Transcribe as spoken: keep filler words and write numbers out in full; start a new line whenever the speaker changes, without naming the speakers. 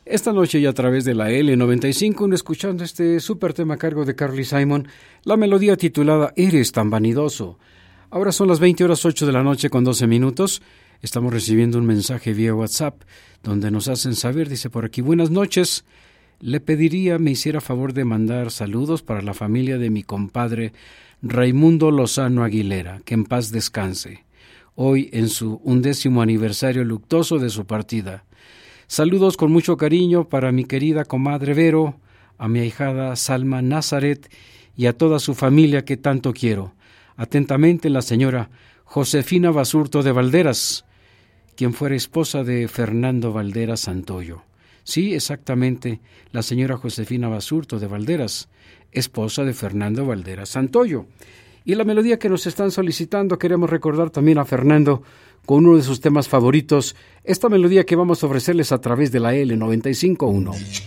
Esta noche y a través de la L noventa y cinco, escuchando este súper tema a cargo de Carly Simon, la melodía titulada Eres tan vanidoso. Ahora son las veinte horas ocho de la noche con doce minutos. Estamos recibiendo un mensaje vía WhatsApp donde nos hacen saber, dice por aquí, buenas noches. Le pediría me hiciera favor de mandar saludos para la familia de mi compadre Raimundo Lozano Aguilera, que en paz descanse, hoy en su undécimo aniversario luctuoso de su partida. Saludos con mucho cariño para mi querida comadre Vero, a mi ahijada Salma Nazaret y a toda su familia que tanto quiero. Atentamente la señora Josefina Basurto de Valderas, quien fuera esposa de Fernando Valderas Santoyo. Sí, exactamente, la señora Josefina Basurto de Valderas, esposa de Fernando Valderas Santoyo. Y la melodía que nos están solicitando, queremos recordar también a Fernando con uno de sus temas favoritos, esta melodía que vamos a ofrecerles a través de la L noventa y cinco punto uno.